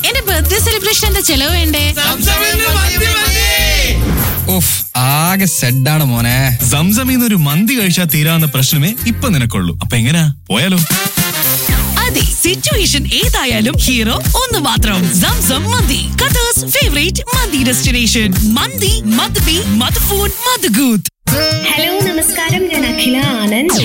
എന്റെ ബർത്ത്ഡേ സെലിബ്രേഷന്റെ ചെലവ് വേണ്ടേ? ആകെ സെഡാണ് മോനെ. സംസമിന്ന് ഒരു മന്തി കഴിച്ചാൽ തീരാവുന്ന പ്രശ്നമേ ഇപ്പൊ നിനക്കുള്ളൂ. അപ്പൊ എങ്ങനാ, പോയാലോ? അതെ, സിറ്റുവേഷൻ ഏതായാലും ഹീറോ ഒന്ന് മാത്രം. സംസം മന്തി, ഖത്തർസ് ഫേവറേറ്റ് മന്തി ഡെസ്റ്റിനേഷൻ. മന്തി, മദ്ബി, മദ്ഫൂൺ, മദ്ഗൂത്ത്. ഹലോ, നമസ്കാരം. ഞാൻ അഖില ആനന്ദ്.